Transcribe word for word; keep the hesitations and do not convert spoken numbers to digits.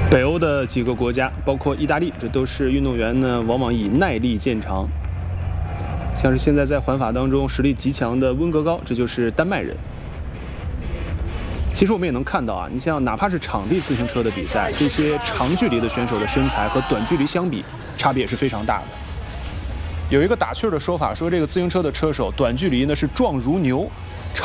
北欧的几个国家，包括意大利，这都是运动员呢，往往以耐力见长。像是现在在环法当中实力极强的温格高，这就是丹麦人。其实我们也能看到啊，你像哪怕是场地自行车的比赛，这些长距离的选手的身材和短距离相比，差别也是非常大的。有一个打趣的说法，说这个自行车的车手短距离呢是壮如牛。